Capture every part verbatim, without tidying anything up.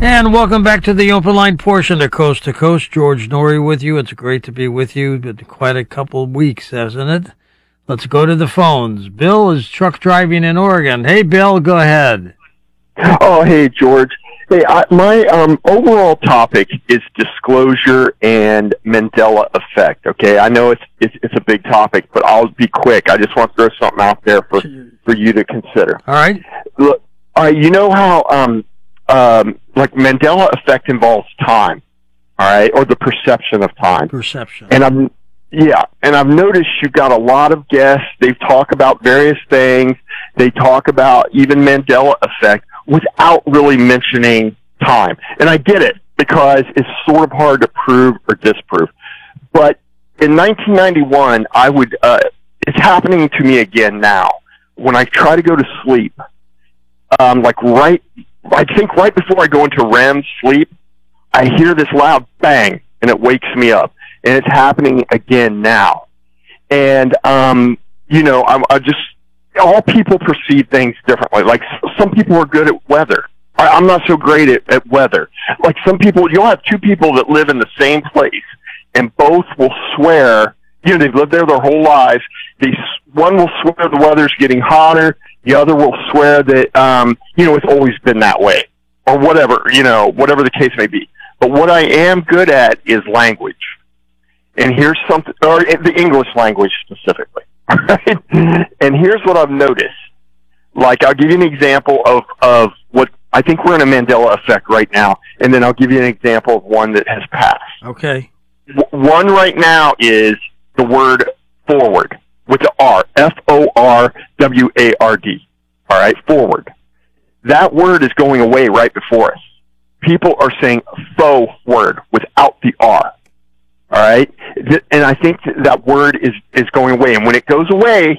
And welcome back to the open line portion of Coast to Coast. George Noory with you. It's great to be with you. Been quite a couple of weeks, hasn't it? Let's go to the phones. Bill is truck driving in Oregon. Hey, Bill, go ahead. Oh, hey, George. Hey, I, my um, overall topic is disclosure and Mandela effect. Okay, I know it's, it's it's a big topic, but I'll be quick. I just want to throw something out there for for you to consider. All right. Look, all right. You know how um um like Mandela effect involves time, all right, or the perception of time. Perception. And I'm yeah, and I've noticed you've got a lot of guests. They talk about various things. They talk about even Mandela effect without really mentioning time. And I get it, because it's sort of hard to prove or disprove. But in nineteen ninety-one, I would, uh, it's happening to me again now. When I try to go to sleep, um, like right, I think right before I go into R E M sleep, I hear this loud bang, and it wakes me up. And it's happening again now. And, um, you know, I'm I just, all people perceive things differently. Like, some people are good at weather. I, I'm not so great at, at weather. Like, some people, you'll have two people that live in the same place, and both will swear, you know, they've lived there their whole lives. They, one will swear the weather's getting hotter. The other will swear that, um, you know, it's always been that way. Or whatever, you know, whatever the case may be. But what I am good at is language. And here's something, or the English language specifically. Right? And here's what I've noticed. Like, I'll give you an example of, of what, I think we're in a Mandela effect right now, and then I'll give you an example of one that has passed. Okay. W- one right now is the word forward, with the R, F O R W A R D. All right, forward. That word is going away right before us. People are saying faux word without the R. All right? And I think that word is, is going away. And when it goes away,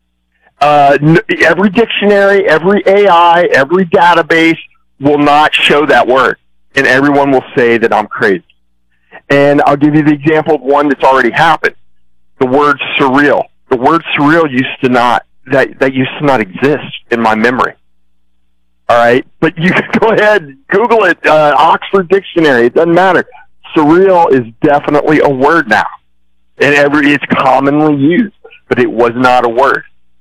uh, every dictionary, every A I, every database will not show that word. And everyone will say that I'm crazy. And I'll give you the example of one that's already happened. The word surreal. The word surreal used to not, that, that used to not exist in my memory. All right? But you can go ahead, Google it, uh, Oxford Dictionary. It doesn't matter. Surreal is definitely a word now, and every it's commonly used, but it was not a word.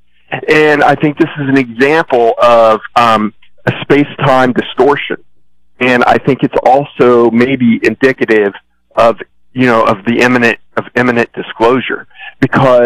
And I think this is an example of um, a space-time distortion, and I think it's also maybe indicative of, you know, of the imminent of imminent disclosure, because